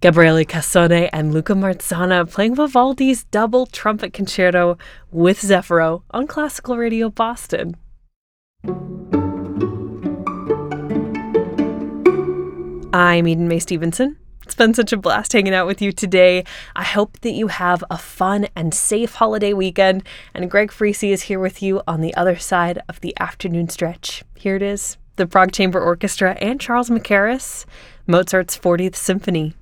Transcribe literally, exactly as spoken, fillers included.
Gabriele Cassone and Luca Marzana playing Vivaldi's Double Trumpet Concerto with Zefiro on Classical Radio Boston. I'm Eden May Stevenson. It's been such a blast hanging out with you today. I hope that you have a fun and safe holiday weekend. And Greg Friese is here with you on the other side of the afternoon stretch. Here it is, the Prague Chamber Orchestra and Charles Mackerras, Mozart's fortieth Symphony.